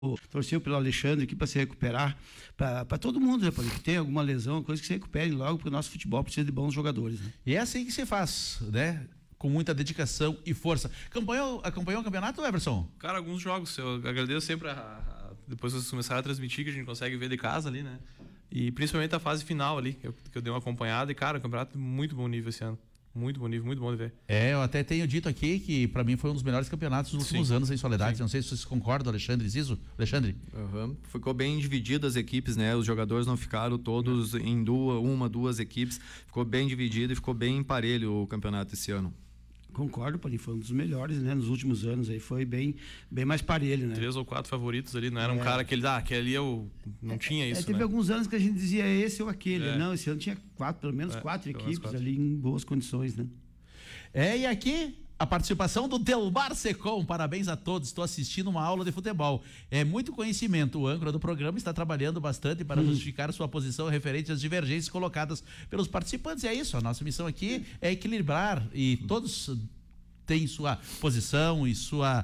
torceu pelo Alexandre aqui para se recuperar, para todo mundo, né, que tem alguma lesão, coisa que se recupere logo, porque o nosso futebol precisa de bons jogadores, né? E é assim que se faz, né? Com muita dedicação e força. Acompanhou o campeonato, Everson? Cara, alguns jogos, eu agradeço sempre depois que vocês começaram a transmitir, que a gente consegue ver de casa ali, né? E principalmente a fase final ali, que eu dei uma acompanhada, e cara, o campeonato muito bom nível esse ano. Muito bom nível, muito bom de ver. Eu até tenho dito aqui que pra mim foi um dos melhores campeonatos dos últimos anos em Soledade. Sim. Não sei se vocês concordam, Alexandre Zizo. Alexandre? Ficou bem dividido as equipes, né? Os jogadores não ficaram todos em duas equipes. Ficou bem dividido e ficou bem parelho o campeonato esse ano. Concordo, Paulinho, foi um dos melhores, né? Nos últimos anos aí foi bem mais parelho, né? 3 ou 4 favoritos ali, não era um cara que ali eu não tinha isso, teve né? alguns anos que a gente dizia esse ou aquele. Não, esse ano tinha pelo menos quatro equipes ali em boas condições, né? E aqui a participação do Delmar Secom. Parabéns a todos, estou assistindo uma aula de futebol. É muito conhecimento. O âncora do programa está trabalhando bastante para justificar sua posição referente às divergências colocadas pelos participantes. É isso, a nossa missão aqui é equilibrar, e todos têm sua posição e sua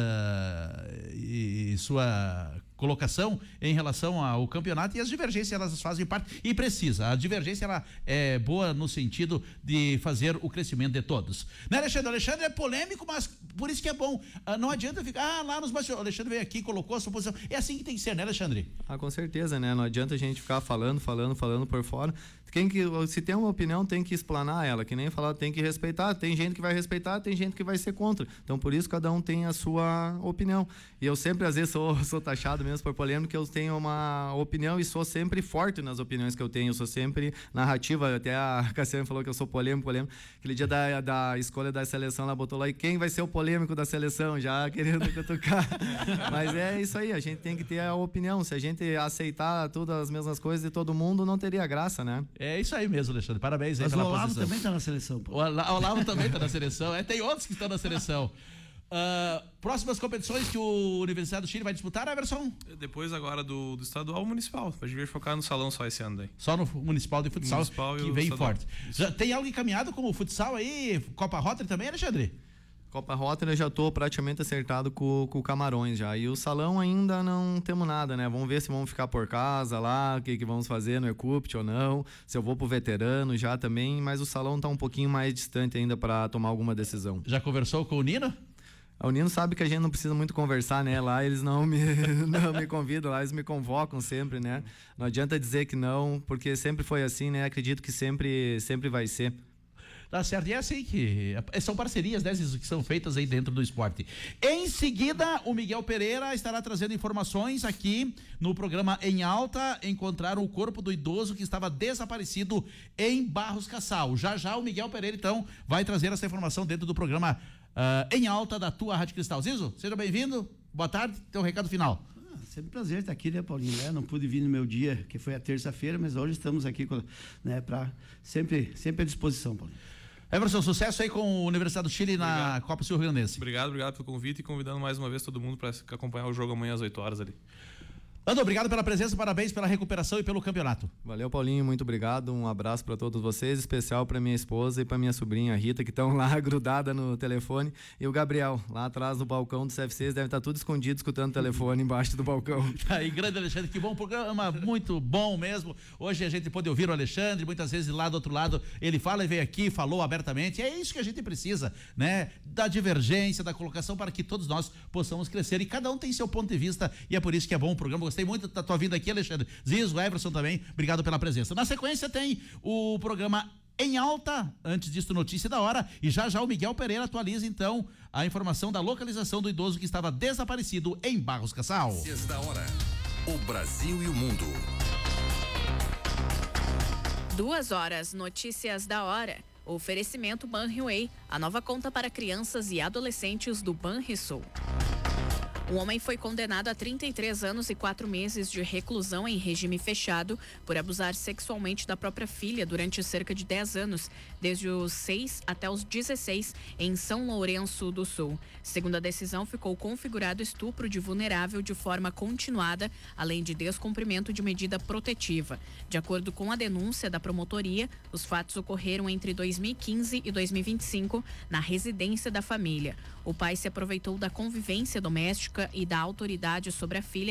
colocação em relação ao campeonato, e as divergências elas fazem parte, e precisa. A divergência ela é boa no sentido de fazer o crescimento de todos. Né, Alexandre? O Alexandre é polêmico, mas por isso que é bom. Não adianta ficar lá nos bastidores. O Alexandre veio aqui, colocou a sua posição. É assim que tem que ser, né, Alexandre? Com certeza, né? Não adianta a gente ficar falando por fora. Se tem uma opinião, tem que explanar ela, que nem falar, tem que respeitar. Tem gente que vai respeitar, tem gente que vai ser contra. Então, por isso, cada um tem a sua opinião. E eu sempre, às vezes, sou taxado mesmo por polêmico, que eu tenho uma opinião e sou sempre forte nas opiniões que eu tenho. Eu sou sempre narrativa. Até a Cassiane falou que eu sou polêmico. Aquele dia da escolha da seleção, ela botou lá, e quem vai ser o polêmico da seleção? Já querendo cutucar. Mas é isso aí, a gente tem que ter a opinião. Se a gente aceitar todas as mesmas coisas de todo mundo, não teria graça, né? É isso aí mesmo, Alexandre. Parabéns aí pela posição. O Olavo também está na seleção. Pô. O Olavo também está na seleção. Tem outros que estão na seleção. Próximas competições que o Universidade do Chile vai disputar, Everson? Depois agora do estadual municipal. A gente vai focar no salão só esse ano daí. Só no municipal de futsal, que vem forte. Já tem algo encaminhado com o futsal aí? Copa Rotary também, Alexandre? Copa Rotary eu já estou praticamente acertado com o Camarões já. E o salão ainda não temos nada, né? Vamos ver se vamos ficar por casa lá, o que vamos fazer no Ecupt ou não. Se eu vou pro veterano já também, mas o salão está um pouquinho mais distante ainda para tomar alguma decisão. Já conversou com o Nino? O Nino sabe que a gente não precisa muito conversar, né? Lá eles não me convidam, lá eles me convocam sempre, né? Não adianta dizer que não, porque sempre foi assim, né? Acredito que sempre vai ser. Tá certo, e é assim que são parcerias dessas que são feitas aí dentro do esporte. Em seguida, o Miguel Pereira estará trazendo informações aqui no programa Em Alta. Encontraram o corpo do idoso que estava desaparecido em Barros Cassal. Já o Miguel Pereira, então, vai trazer essa informação dentro do programa Em Alta da tua Rádio Cristal. Zizo, seja bem-vindo, boa tarde, teu recado final. Sempre um prazer estar aqui, né, Paulinho? Não pude vir no meu dia, que foi a terça-feira, mas hoje estamos aqui, né, para sempre à disposição, Paulinho. Everson, sucesso aí com a Universidade do Chile na Copa Sul-Rio-Grandense. Obrigado pelo convite e convidando mais uma vez todo mundo para acompanhar o jogo amanhã às 8 horas ali. Ando, obrigado pela presença, parabéns pela recuperação e pelo campeonato. Valeu, Paulinho, muito obrigado, um abraço para todos vocês, especial para minha esposa e para minha sobrinha Rita, que estão lá grudada no telefone, e o Gabriel, lá atrás do balcão do CFCs, deve estar tudo escondido escutando o telefone embaixo do balcão. Aí, grande Alexandre, que bom programa, muito bom mesmo. Hoje a gente pôde ouvir o Alexandre, muitas vezes lá do outro lado ele fala e veio aqui, falou abertamente. É isso que a gente precisa, né? Da divergência, da colocação, para que todos nós possamos crescer, e cada um tem seu ponto de vista, e é por isso que é bom o programa. Gostei muito da tua vinda aqui, Alexandre. Zizo, Everson também, obrigado pela presença. Na sequência tem o programa Em Alta, antes disso Notícia da Hora, e já o Miguel Pereira atualiza então a informação da localização do idoso que estava desaparecido em Barros Cassal. Notícias da Hora, o Brasil e o mundo. 2 horas, Notícias da Hora. Oferecimento Banriway, a nova conta para crianças e adolescentes do Banrisul. Um homem foi condenado a 33 anos e 4 meses de reclusão em regime fechado por abusar sexualmente da própria filha durante cerca de 10 anos, desde os 6 até os 16, em São Lourenço do Sul. Segundo a decisão, ficou configurado estupro de vulnerável de forma continuada, além de descumprimento de medida protetiva. De acordo com a denúncia da promotoria, os fatos ocorreram entre 2015 e 2025 na residência da família. O pai se aproveitou da convivência doméstica e da autoridade sobre a filha